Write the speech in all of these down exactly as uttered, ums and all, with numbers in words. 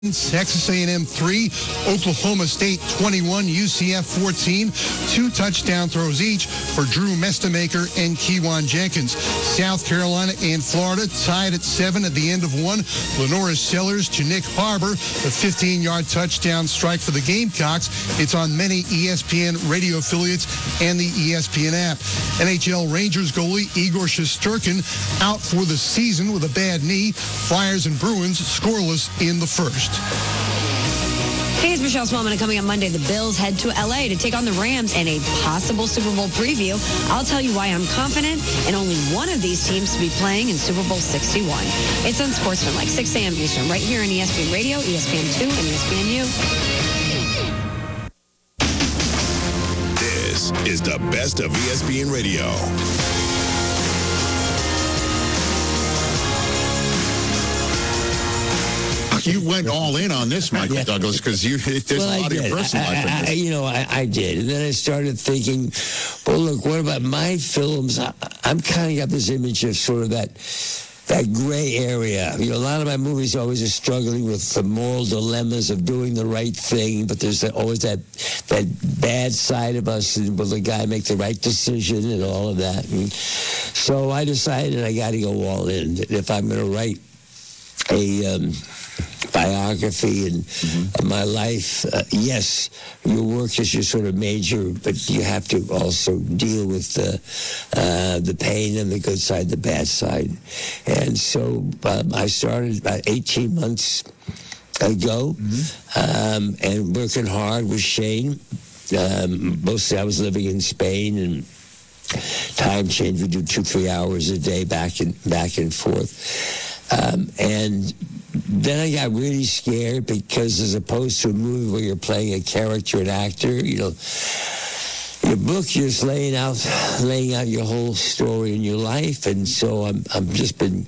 Texas A and M three, Oklahoma State twenty-one, U C F fourteen. Two touchdown throws each for Drew Mestamaker and Kewan Jenkins. South Carolina and Florida tied at seven at the end of one. Lenora Sellers to Nick Harbor, the fifteen-yard touchdown strike for the Gamecocks. It's on many E S P N radio affiliates and the E S P N app. N H L Rangers goalie Igor Shesterkin out for the season with a bad knee. Flyers and Bruins scoreless in the first. Hey, it's Michelle Smallman, and coming up Monday, the Bills head to L A to take on the Rams in a possible Super Bowl preview. I'll tell you why I'm confident in only one of these teams to be playing in Super Bowl sixty-one. It's on Sportsman, like six a.m. Eastern, right here on E S P N Radio, E S P N two, and E S P N U. This is the best of E S P N Radio. You went all in on this, Michael yeah. Douglas, because you there's well, a lot of your personal I, life in this. I, you know, I, I did. And then I started thinking, well, look, what about my films? I, I'm kind of got this image of sort of that that gray area. You know, a lot of my movies always are struggling with the moral dilemmas of doing the right thing, but there's always that that bad side of us, and will the guy make the right decision and all of that. And so I decided I got to go all in. If I'm going to write a um, biography and mm-hmm. my life, uh, yes, your work is your sort of major, but you have to also deal with the uh, the pain and the good side, the bad side. And so um, I started about eighteen months ago, mm-hmm. um, and working hard with Shane. Um, mostly I was living in Spain, and time change. We do two, three hours a day back and back and forth. Um, and then I got really scared because, as opposed to a movie where you're playing a character, an actor, you know, your book, you're just laying out, laying out your whole story in your life. And so I'm, I'm just been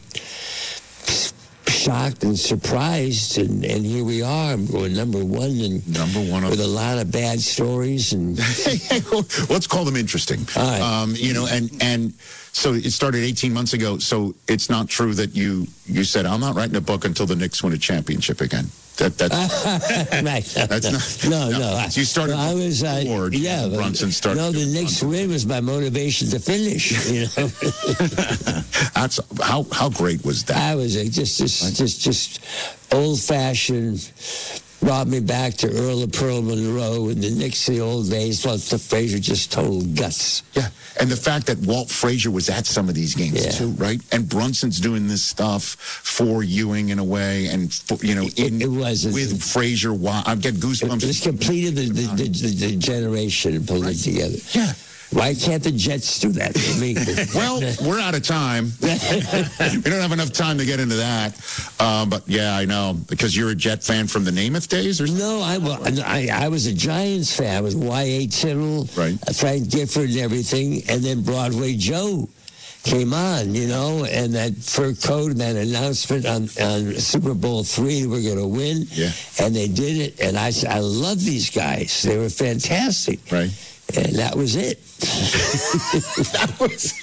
shocked and surprised, and, and here we are. I'm going number one, and number one with a lot of bad stories. And let's call them interesting. All right. Um, you know, and and so it started eighteen months ago. So it's not true that you you said, I'm not writing a book until the Knicks win a championship again. That that's right. That's not. No, no. no. So you started. No, I was. Uh, Ford, yeah, but, Brunson started. No, the Knicks win was my motivation to finish. You know. That's how how great was that? I was uh, just just just just old fashioned. Brought me back to Earl of Pearl Monroe and the Knicks of the old days. Plus the Frazier just total guts. Yeah, and the fact that Walt Frazier was at some of these games yeah. too, right? And Brunson's doing this stuff for Ewing in a way, and for, you know, in, it, it was with it, Frazier. I get goosebumps. It just completed the the, the, the, the generation and pulled right. it together. Yeah. Why can't the Jets do that for me? Well, we're out of time. We don't have enough time to get into that. Um, but, yeah, I know. Because you're a Jet fan from the Namath days? Or no, I, I, I was a Giants fan. I was Y A. Tittle, right. Frank Gifford and everything. And then Broadway Joe came on, you know, and that fur coat and that announcement on, on Super Bowl three, we're going to win. Yeah. And they did it. And I, I love these guys. They were fantastic. Right. And that was it. That was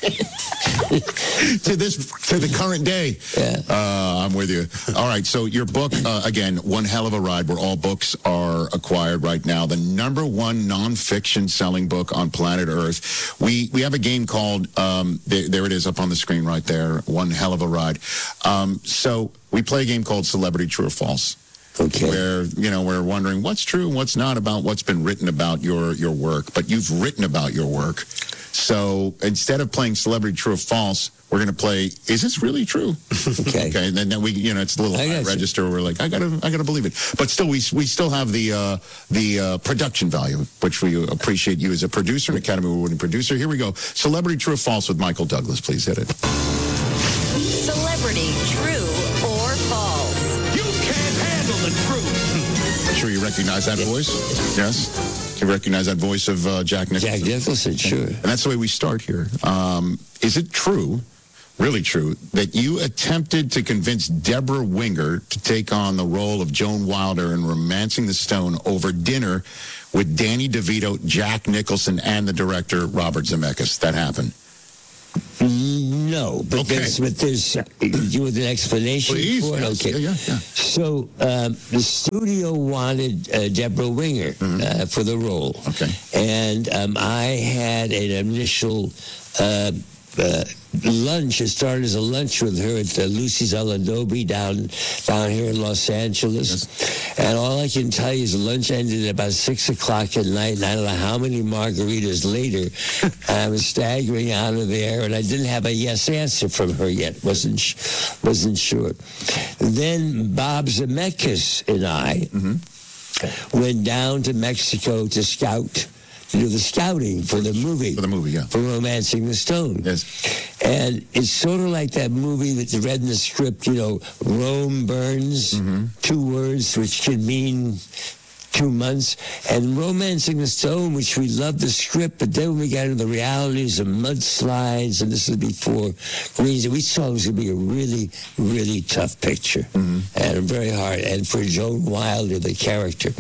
it. to this, to the current day. Yeah. Uh, I'm with you. All right. So your book, uh, again, one hell of a ride, where all books are acquired right now. The number one nonfiction selling book on planet Earth. We we have a game called, um, there, there it is up on the screen right there. One hell of a ride. Um, so we play a game called Celebrity True or False. Okay. Where, you know, we're wondering what's true and what's not about what's been written about your, your work. But you've written about your work. So instead of playing Celebrity True or False, we're going to play, is this really true? Okay. Okay. And then, then we, you know, it's a little high register where we're like, I got to I gotta believe it. But still, we we still have the uh, the uh, production value, which we appreciate you as a producer, an Academy Award-winning producer. Here we go. Celebrity True or False with Michael Douglas. Please hit it. Celebrity True or False? You can't handle the truth. I'm sure you recognize that voice. Yes? You recognize that voice of uh, Jack Nicholson? Jack Nicholson, sure. And that's the way we start here. Um, is it true, really true, that you attempted to convince Deborah Winger to take on the role of Joan Wilder in Romancing the Stone over dinner with Danny DeVito, Jack Nicholson, and the director Robert Zemeckis? That happened. Mm-hmm. No, but Okay. there's, but there's uh, you with an explanation Please, for it? yes. Okay. Yeah, yeah, yeah. So um, the studio wanted uh, Deborah Winger uh, for the role. Okay. And um, I had an initial uh, uh, lunch. It started as a lunch with her at uh, Lucy's El Adobe down down here in Los Angeles. And all I can tell you is the lunch ended at about six o'clock at night, and I don't know how many margaritas later, I was staggering out of there, and I didn't have a yes answer from her yet. wasn't sh- wasn't sure. Then Bob Zemeckis and I went down to Mexico to scout. To do the scouting for the movie. For the movie, yeah. For Romancing the Stone. Yes. And it's sort of like that movie that's read in the script, you know, Rome burns, two words which can mean two months. And Romancing the Stone, which we loved the script, but then when we got into the realities of mudslides, and this is before Greens, we saw it was going to be a really, really tough picture. And very hard. And for Joan Wilder, the character.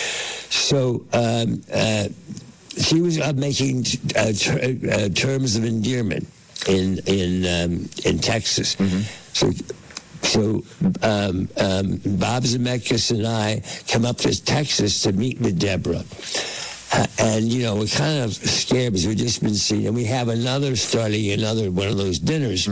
So, um, uh, she was uh, making uh, ter- uh, terms of endearment in in um, in Texas. So, so um, um, Bob Zemeckis and I come up to Texas to meet with Deborah. Uh, and, you know, we're kind of scared because we've just been seeing, and we have another starting another one of those dinners.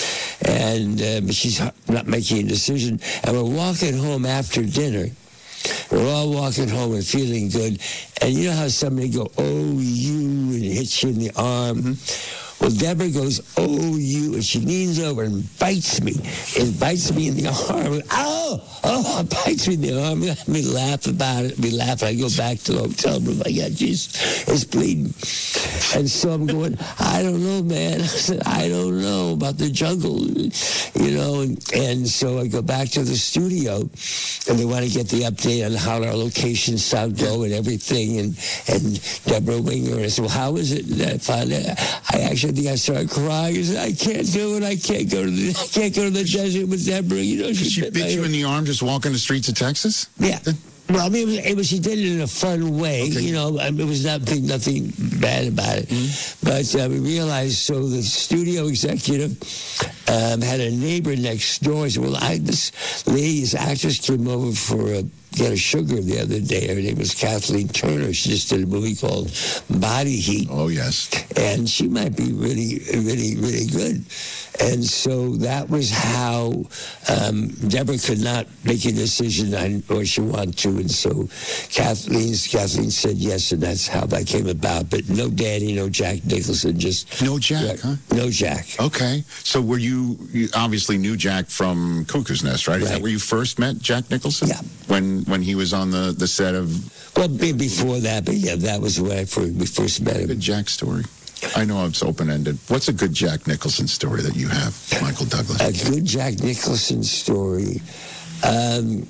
And uh, but she's not making a decision. And we're walking home after dinner. We're all walking home and feeling good. And you know how somebody go, oh, you, and hits you in the arm? Well, Deborah goes, oh, you, and she leans over and bites me. And bites me in the arm. Oh, oh, bites me in the arm. We laugh about it. We laugh. I go back to the hotel room. I got, geez, it's bleeding. And so I'm going, I don't know, man. I said, I don't know about the jungle, you know. And, and so I go back to the studio, and they want to get the update on how our locations sound go and everything. And, and Deborah Winger, and I said, well, how is it? And I found out, I actually I think I started crying. I said, I can't do it. I can't go to the I can't go to the desert with Deborah. You know, She bit bit my- you in the arm just walking the streets of Texas? Yeah. Well, I mean, it was, it was, she did it in a fun way, Okay. you know. I mean, it was nothing, nothing bad about it. But uh, we realized, so the studio executive um, had a neighbor next door. He said, well, I, this lady, this actress came over for a, get a sugar the other day. Her name was Kathleen Turner. She just did a movie called Body Heat. Oh, yes. And she might be really, really, really good. And so that was how um, Deborah could not make a decision on what she wanted to. And so Kathleen's, Kathleen said yes, and that's how that came about. But no Danny, no Jack Nicholson, just... No Jack, huh? No Jack. Okay. So were you, you obviously knew Jack from Cuckoo's Nest, right? Is that Right. where you first met Jack Nicholson? Yeah. When when he was on the, the set of Well, be- before that, but yeah, that was when I first, we first met Good him. Jack story? I know it's open-ended. What's a good Jack Nicholson story that you have, Michael Douglas? A good Jack Nicholson story. Um,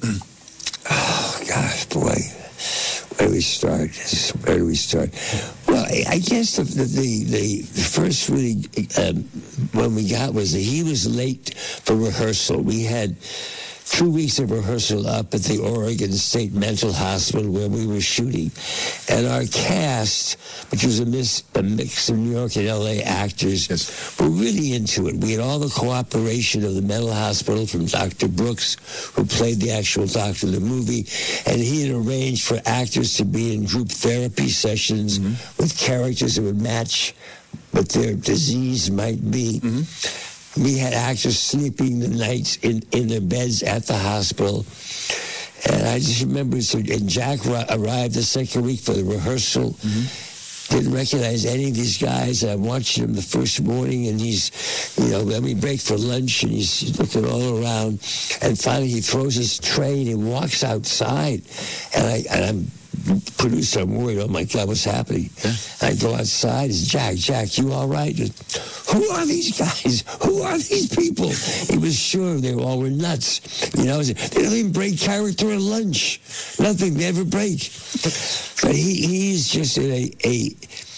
oh, gosh, boy. Where do we start? Where do we start? Well, I, I guess the, the, the, the first really um, one we got was that he was late for rehearsal. We had two weeks of rehearsal up at the Oregon State Mental Hospital where we were shooting. And our cast, which was a, mis- a mix of New York and L A actors, Yes. were really into it. We had all the cooperation of the mental hospital from Doctor Brooks, who played the actual doctor in the movie, and he had arranged for actors to be in group therapy sessions with characters that would match what their disease might be. We had actors sleeping the nights in, in their beds at the hospital. And I just remember, so, and Jack ri- arrived the second week for the rehearsal. Didn't recognize any of these guys. I watched him the first morning, and he's, you know, then we break for lunch, and he's looking all around. And finally, he throws his tray, and he walks outside. And, I, and I'm producer, I'm worried, oh my God, what's happening? Yeah. I go outside, it's Jack, Jack, you all right? Who are these guys? Who are these people? He was sure they all were nuts. You know, they don't even break character at lunch. Nothing, they never break. But he, he's just a, a,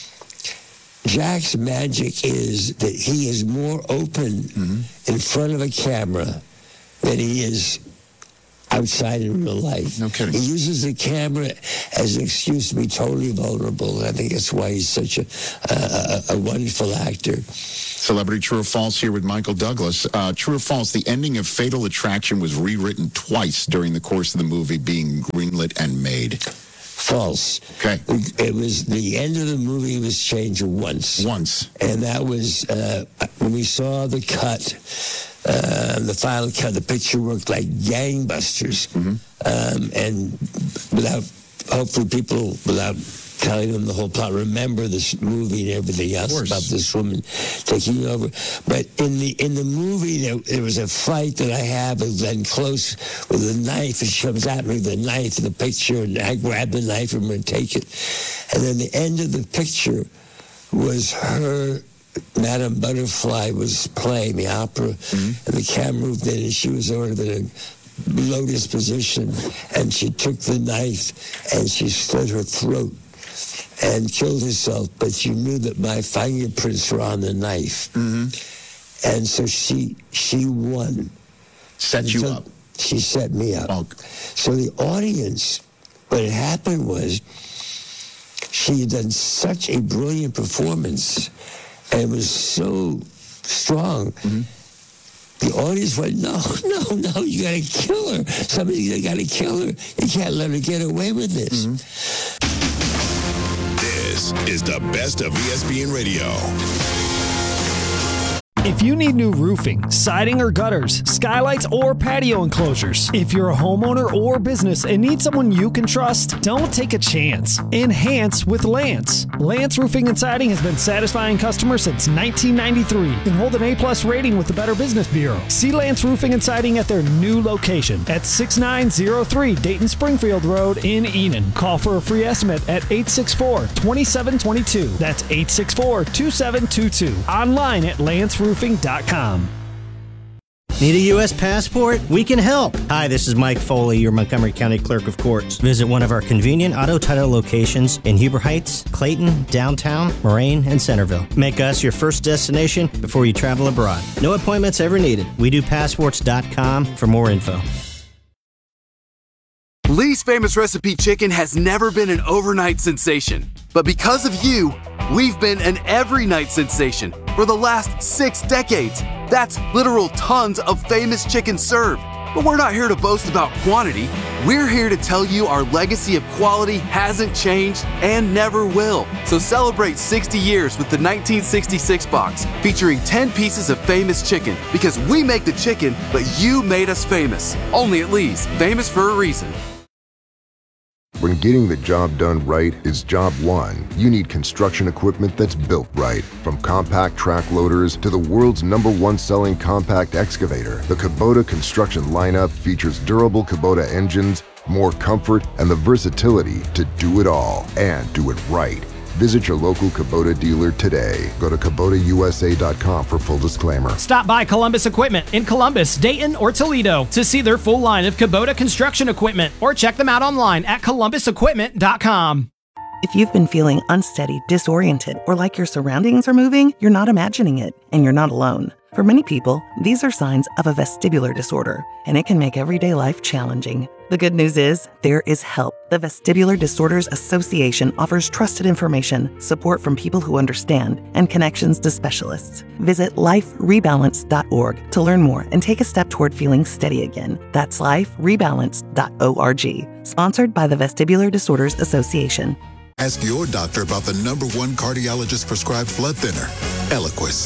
Jack's magic is that he is more open in front of a camera than he is outside in real life. No kidding. He uses the camera as an excuse to be totally vulnerable, and I think that's why he's such a a, a, a wonderful actor. Celebrity True or False here with Michael Douglas. Uh, true or false, the ending of Fatal Attraction was rewritten twice during the course of the movie being greenlit and made. False. Okay. It was the end of the movie was changed once. Once. And that was uh, when we saw the cut, uh, the final cut, the picture worked like gangbusters. Mm-hmm. Um, and without, hopefully people, without telling them the whole plot, remember this movie and everything else about this woman taking over. But in the in the movie, there, there was a fight that I have with Glenn Close with a knife, and she comes at me with a knife in the picture, and I grab the knife from her and take it. And then the end of the picture was her, Madame Butterfly was playing the opera, mm-hmm. and the camera moved in, and she was sort of in a lotus position, and she took the knife, and she slit her throat and killed herself, but you knew that my fingerprints were on the knife. Mm-hmm. And so she she won. Set you up. She set me up. Oh. So the audience, what had happened was she had done such a brilliant performance and was so strong. Mm-hmm. The audience went, no, no, no, you got to kill her. Somebody got to kill her. You can't let her get away with this. Mm-hmm. This is the best of E S P N Radio. If you need new roofing, siding or gutters, skylights or patio enclosures, if you're a homeowner or business and need someone you can trust, don't take a chance. Enhance with Lance. Lance Roofing and Siding has been satisfying customers since nineteen ninety-three and hold an A-plus rating with the Better Business Bureau. See Lance Roofing and Siding at their new location at sixty-nine oh three Dayton Springfield Road in Enon. Call for a free estimate at eight six four, two seven two two. That's eight six four, two seven two two. Online at lance roofing dot com. Need a U S passport? We can help. Hi, this is Mike Foley, your Montgomery County Clerk of Courts. Visit one of our convenient auto title locations in Huber Heights, Clayton, downtown, Moraine, and Centerville. Make us your first destination before you travel abroad. No appointments ever needed. We do passports dot com for more info. Lee's Famous Recipe Chicken has never been an overnight sensation. But because of you, we've been an every night sensation for the last six decades. That's literal tons of famous chicken served. But we're not here to boast about quantity. We're here to tell you our legacy of quality hasn't changed and never will. So celebrate sixty years with the nineteen sixty-six box, featuring ten pieces of famous chicken. Because we make the chicken, but you made us famous. Only at Lee's, famous for a reason. When getting the job done right is job one, you need construction equipment that's built right. From compact track loaders to the world's number one selling compact excavator, the Kubota construction lineup features durable Kubota engines, more comfort, and the versatility to do it all and do it right. Visit your local Kubota dealer today. Go to Kubota U S A dot com for full disclaimer. Stop by Columbus Equipment in Columbus, Dayton, or Toledo to see their full line of Kubota construction equipment, or check them out online at columbus equipment dot com. If you've been feeling unsteady, disoriented, or like your surroundings are moving, you're not imagining it, and you're not alone. For many people, these are signs of a vestibular disorder, and it can make everyday life challenging. The good news is, there is help. The Vestibular Disorders Association offers trusted information, support from people who understand, and connections to specialists. Visit life rebalance dot org to learn more and take a step toward feeling steady again. That's life rebalance dot org. Sponsored by the Vestibular Disorders Association. Ask your doctor about the number one cardiologist prescribed blood thinner, Eliquis.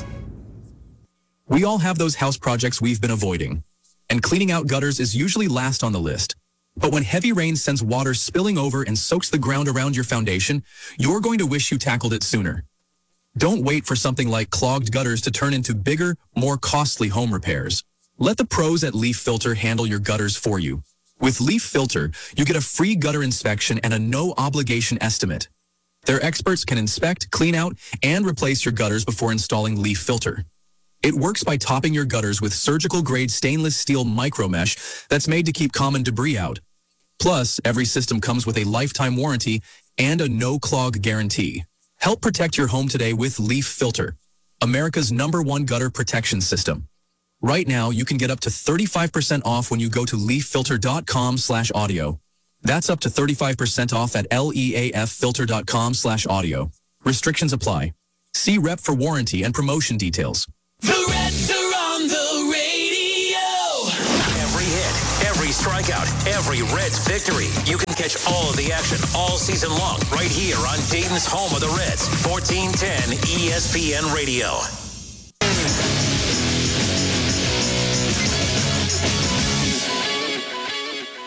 We all have those house projects we've been avoiding, and cleaning out gutters is usually last on the list. But when heavy rain sends water spilling over and soaks the ground around your foundation, you're going to wish you tackled it sooner. Don't wait for something like clogged gutters to turn into bigger, more costly home repairs. Let the pros at Leaf Filter handle your gutters for you. With Leaf Filter, you get a free gutter inspection and a no-obligation estimate. Their experts can inspect, clean out, and replace your gutters before installing Leaf Filter. It works by topping your gutters with surgical-grade stainless steel micromesh that's made to keep common debris out. Plus, every system comes with a lifetime warranty and a no-clog guarantee. Help protect your home today with Leaf Filter, America's number one gutter protection system. Right now, you can get up to thirty-five percent off when you go to leaf filter dot com slash audio. That's up to thirty-five percent off at leaf filter dot com slash audio. Restrictions apply. See rep for warranty and promotion details. The Reds are on the radio. Every hit, every strikeout, every Reds victory. You can catch all of the action all season long right here on Dayton's home of the Reds, fourteen ten E S P N Radio.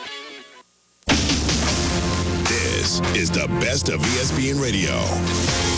This is the best of E S P N Radio.